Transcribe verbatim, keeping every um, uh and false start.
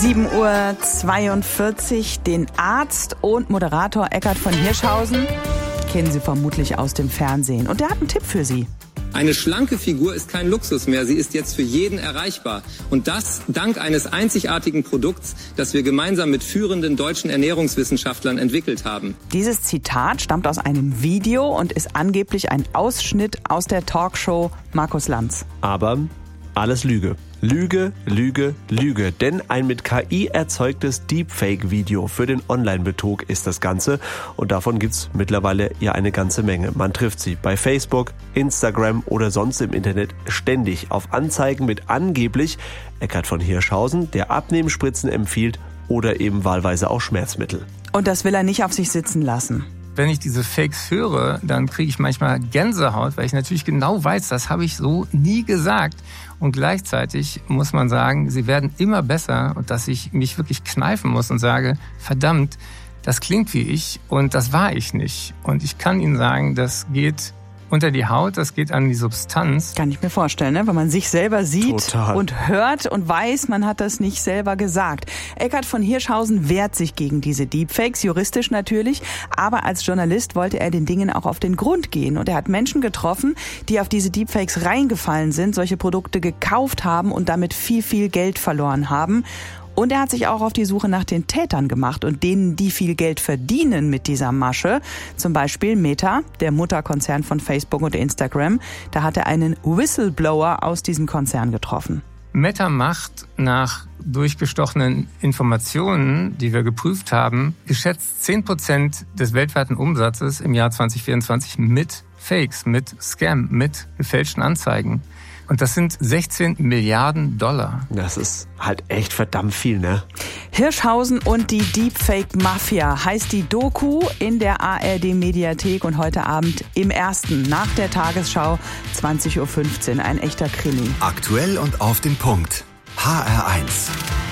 sieben Uhr zweiundvierzig. Den Arzt und Moderator Eckart von Hirschhausen kennen Sie vermutlich aus dem Fernsehen. Und der hat einen Tipp für Sie. Eine schlanke Figur ist kein Luxus mehr, sie ist jetzt für jeden erreichbar. Und das dank eines einzigartigen Produkts, das wir gemeinsam mit führenden deutschen Ernährungswissenschaftlern entwickelt haben. Dieses Zitat stammt aus einem Video und ist angeblich ein Ausschnitt aus der Talkshow Markus Lanz. Aber alles Lüge. Lüge, Lüge, Lüge. Denn ein mit K I erzeugtes Deepfake-Video für den Online-Betrug ist das Ganze. Und davon gibt's mittlerweile ja eine ganze Menge. Man trifft sie bei Facebook, Instagram oder sonst im Internet ständig auf Anzeigen mit angeblich Eckart von Hirschhausen, der Abnehmspritzen empfiehlt oder eben wahlweise auch Schmerzmittel. Und das will er nicht auf sich sitzen lassen. Wenn ich diese Fakes höre, dann kriege ich manchmal Gänsehaut, weil ich natürlich genau weiß, das habe ich so nie gesagt. Und gleichzeitig muss man sagen, sie werden immer besser und dass ich mich wirklich kneifen muss und sage, verdammt, das klingt wie ich und das war ich nicht. Und ich kann Ihnen sagen, das geht unter die Haut, das geht an die Substanz. Kann ich mir vorstellen, ne? Wenn man sich selber sieht Total. Und hört und weiß, man hat das nicht selber gesagt. Eckart von Hirschhausen wehrt sich gegen diese Deepfakes, juristisch natürlich, aber als Journalist wollte er den Dingen auch auf den Grund gehen. Und er hat Menschen getroffen, die auf diese Deepfakes reingefallen sind, solche Produkte gekauft haben und damit viel, viel Geld verloren haben. Und er hat sich auch auf die Suche nach den Tätern gemacht und denen, die viel Geld verdienen mit dieser Masche. Zum Beispiel Meta, der Mutterkonzern von Facebook und Instagram. Da hat er einen Whistleblower aus diesem Konzern getroffen. Meta macht nach durchgestochenen Informationen, die wir geprüft haben, geschätzt zehn Prozent des weltweiten Umsatzes im Jahr zwanzig vierundzwanzig mit Fakes, mit Scam, mit gefälschten Anzeigen. Und das sind sechzehn Milliarden Dollar. Das ist halt echt verdammt viel, ne? Hirschhausen und die Deepfake-Mafia heißt die Doku in der A R D-Mediathek und heute Abend im Ersten nach der Tagesschau zwanzig Uhr fünfzehn. Ein echter Krimi. Aktuell und auf den Punkt. H R eins.